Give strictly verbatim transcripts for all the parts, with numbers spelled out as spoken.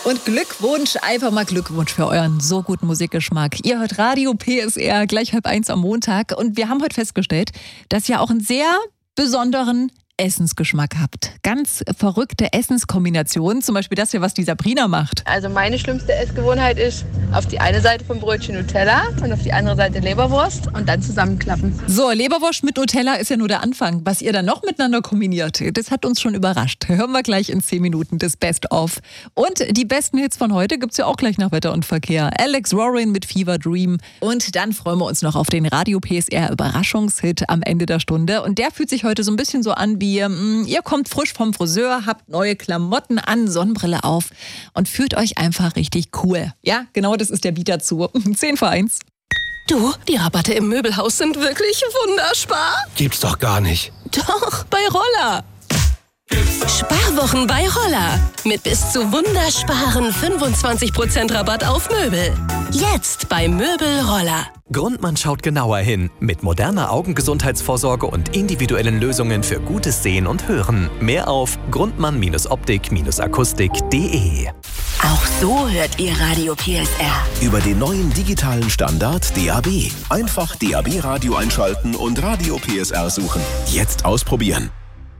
Und Glückwunsch, einfach mal Glückwunsch für euren so guten Musikgeschmack. Ihr hört Radio P S R, gleich halb eins am Montag. Und wir haben heute festgestellt, dass ihr auch einen sehr besonderen Essensgeschmack habt. Ganz verrückte Essenskombinationen, zum Beispiel das hier, was die Sabrina macht. Also meine schlimmste Essgewohnheit ist, auf die eine Seite vom Brötchen Nutella und auf die andere Seite Leberwurst und dann zusammenklappen. So, Leberwurst mit Nutella ist ja nur der Anfang. Was ihr dann noch miteinander kombiniert, das hat uns schon überrascht. Hören wir gleich in zehn Minuten das Best-of. Und die besten Hits von heute gibt's ja auch gleich nach Wetter und Verkehr. Alex Rorin mit Fever Dream. Und dann freuen wir uns noch auf den Radio P S R Überraschungshit am Ende der Stunde. Und der fühlt sich heute so ein bisschen so an wie ihr kommt frisch vom Friseur, habt neue Klamotten an, Sonnenbrille auf und fühlt euch einfach richtig cool. Ja, genau das ist der Beat dazu. zehn vor eins. Du, die Rabatte im Möbelhaus sind wirklich wunderspar. Gibt's doch gar nicht. Doch, bei Roller. Sparwochen bei Roller. Mit bis zu wundersparen fünfundzwanzig Prozent Rabatt auf Möbel. Jetzt bei Möbel Roller. Grundmann schaut genauer hin. Mit moderner Augengesundheitsvorsorge und individuellen Lösungen für gutes Sehen und Hören. Mehr auf grundmann Optik Akustik punkt de. Auch so hört ihr Radio P S R. Über den neuen digitalen Standard D A B. Einfach D A B-Radio einschalten und Radio P S R suchen. Jetzt ausprobieren.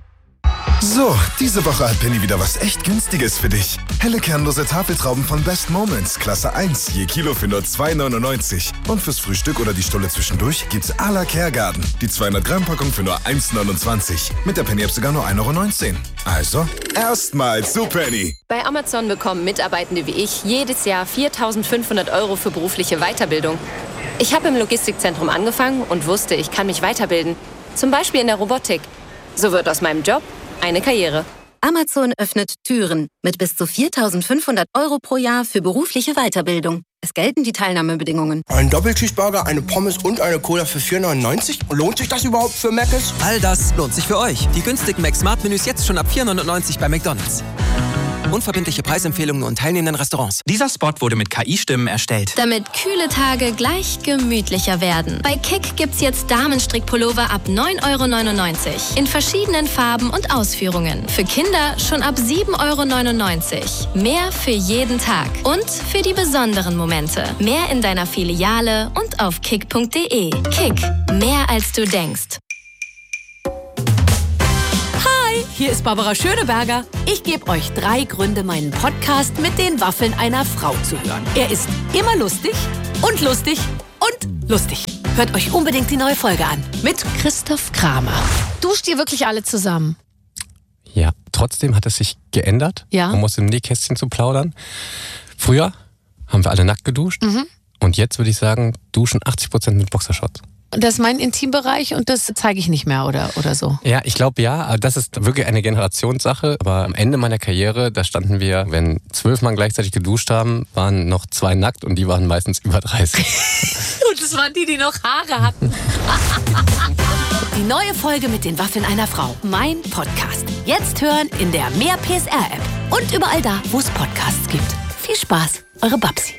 So, diese Woche hat Penny wieder was echt Günstiges für dich. Helle kernlose Tafeltrauben von Best Moments, Klasse eins, je Kilo für nur zwei neunundneunzig. Und fürs Frühstück oder die Stulle zwischendurch gibt's à la Kergarten. Die zweihundert Gramm Packung für nur eins neunundzwanzig. Mit der Penny-App sogar nur ein Euro neunzehn. Also, erstmal zu Penny. Bei Amazon bekommen Mitarbeitende wie ich jedes Jahr viertausendfünfhundert Euro für berufliche Weiterbildung. Ich habe im Logistikzentrum angefangen und wusste, ich kann mich weiterbilden. Zum Beispiel in der Robotik. So wird aus meinem Job eine Karriere. Amazon öffnet Türen mit bis zu viertausendfünfhundert Euro pro Jahr für berufliche Weiterbildung. Es gelten die Teilnahmebedingungen. Ein Doppelcheeseburger, eine Pommes und eine Cola für vier neunundneunzig? Lohnt sich das überhaupt für Mc's? All das lohnt sich für euch. Die günstigen Mac-Smart-Menüs jetzt schon ab vier neunundneunzig bei McDonald's. Unverbindliche Preisempfehlungen und teilnehmenden Restaurants. Dieser Spot wurde mit K I-Stimmen erstellt. Damit kühle Tage gleich gemütlicher werden. Bei Kick gibt's jetzt Damenstrickpullover ab neun Euro neunundneunzig. In verschiedenen Farben und Ausführungen. Für Kinder schon ab sieben Euro neunundneunzig. Mehr für jeden Tag. Und für die besonderen Momente. Mehr in deiner Filiale und auf kick punkt de. Kick. Mehr als du denkst. Hier ist Barbara Schöneberger. Ich gebe euch drei Gründe, meinen Podcast mit den Waffeln einer Frau zu hören. Er ist immer lustig und lustig und lustig. Hört euch unbedingt die neue Folge an mit Christoph Kramer. Duscht ihr wirklich alle zusammen? Ja, trotzdem hat es sich geändert, ja? um aus dem Nähkästchen zu plaudern. Früher haben wir alle nackt geduscht Mhm. und jetzt würde ich sagen, duschen achtzig Prozent mit Boxershorts. Das ist mein Intimbereich und das zeige ich nicht mehr oder, oder so. Ja, ich glaube ja, das ist wirklich eine Generationssache. Aber am Ende meiner Karriere, da standen wir, wenn zwölf Mann gleichzeitig geduscht haben, waren noch zwei nackt und die waren meistens über dreißig. Und das waren die, die noch Haare hatten. Die neue Folge mit den Waffeln einer Frau. Mein Podcast. Jetzt hören in der Mehr P S R-App und überall da, wo es Podcasts gibt. Viel Spaß, eure Babsi.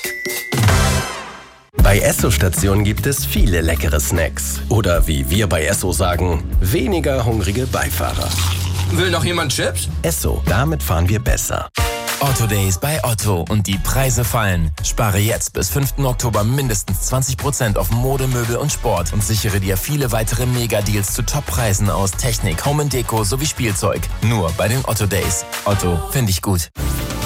Bei Esso-Stationen gibt es viele leckere Snacks. Oder wie wir bei Esso sagen, weniger hungrige Beifahrer. Will noch jemand Chips? Esso, damit fahren wir besser. Otto Days bei Otto und die Preise fallen. Spare jetzt bis fünften Oktober mindestens zwanzig Prozent auf Mode, Möbel und Sport und sichere dir viele weitere Mega-Deals zu Top-Preisen aus Technik, Home and Deko sowie Spielzeug. Nur bei den Otto Days. Otto, finde ich gut.